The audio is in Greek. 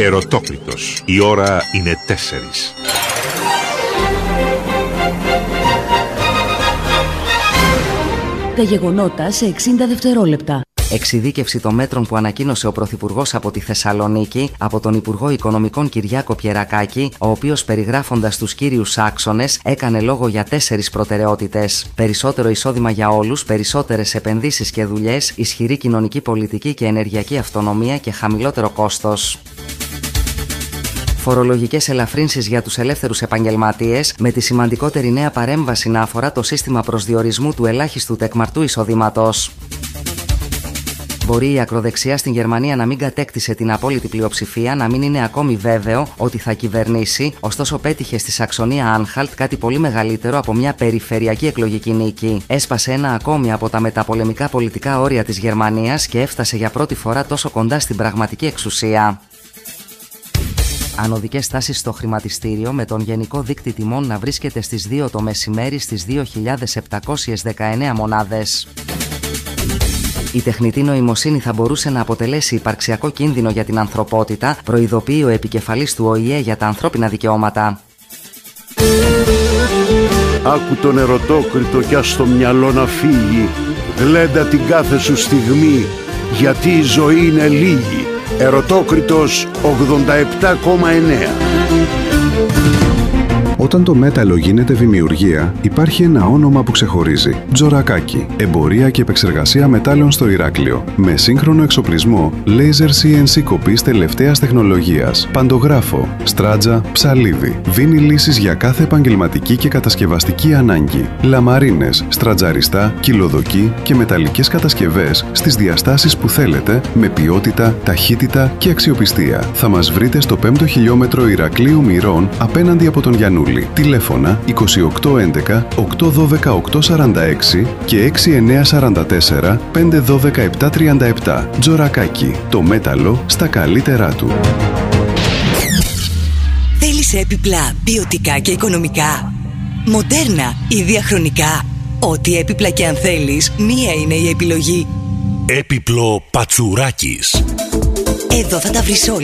Ερωτόκριτος. Η ώρα είναι 4. Τα γεγονότα σε 60 δευτερόλεπτα. Εξειδίκευση των μέτρων που ανακοίνωσε ο Πρωθυπουργός από τη Θεσσαλονίκη, από τον Υπουργό Οικονομικών Κυριάκο Πιερακάκη, ο οποίος περιγράφοντας τους κύριους άξονες έκανε λόγο για 4 προτεραιότητες. Περισσότερο εισόδημα για όλους, περισσότερες επενδύσεις και δουλειές, ισχυρή κοινωνική πολιτική και ενεργειακή αυτονομία και χαμηλότερο κόστος. Φορολογικές ελαφρύνσεις για τους ελεύθερους επαγγελματίες, με τη σημαντικότερη νέα παρέμβαση να αφορά το σύστημα προσδιορισμού του ελάχιστου τεκμαρτού εισοδήματος. Μπορεί η ακροδεξιά στην Γερμανία να μην κατέκτησε την απόλυτη πλειοψηφία, να μην είναι ακόμη βέβαιο ότι θα κυβερνήσει, ωστόσο πέτυχε στη Σαξονία Άνχαλτ κάτι πολύ μεγαλύτερο από μια περιφερειακή εκλογική νίκη. Έσπασε ένα ακόμη από τα μεταπολεμικά πολιτικά όρια της Γερμανίας και έφτασε για πρώτη φορά τόσο κοντά στην πραγματική εξουσία. Ανωδικές τάσεις στο χρηματιστήριο, με τον γενικό δείκτη τιμών να βρίσκεται στις 2 το μεσημέρι στις 2.719 μονάδες. Η τεχνητή νοημοσύνη θα μπορούσε να αποτελέσει υπαρξιακό κίνδυνο για την ανθρωπότητα, προειδοποιεί ο επικεφαλής του ΟΗΕ για τα ανθρώπινα δικαιώματα. Άκου τον ερωτόκριτο κι ας το μυαλό να φύγει. Γλέντα την κάθε σου στιγμή, γιατί η ζωή είναι λίγη. Ερωτόκριτος 87,9. Όταν το μέταλλο γίνεται δημιουργία, υπάρχει ένα όνομα που ξεχωρίζει. Τζορακάκι. Εμπορία και επεξεργασία μετάλλων στο Ηράκλειο. Με σύγχρονο εξοπλισμό, laser CNC κοπής τελευταίας τεχνολογίας. Παντογράφο, στράτζα, ψαλίδι. Δίνει λύσεις για κάθε επαγγελματική και κατασκευαστική ανάγκη. Λαμαρίνες, στρατζαριστά, κυλοδοκή και μεταλλικές κατασκευές στις διαστάσεις που θέλετε, με ποιότητα, ταχύτητα και αξιοπιστία. Θα μας βρείτε στο 5ο χιλιόμετρο Ηρακλείου Μυρών, απέναντι από τον Γιαννούλη. Τηλέφωνα 2811 812 846 και 6944 512 737. Τζορακάκι. Το μέταλλο στα καλύτερά του. Θέλεις έπιπλα ποιοτικά και οικονομικά? Μοντέρνα ή διαχρονικά? Ό,τι έπιπλα και αν θέλεις, μία είναι η επιλογή. Έπιπλο Πατσουράκης. Εδώ θα τα βρεις όλα.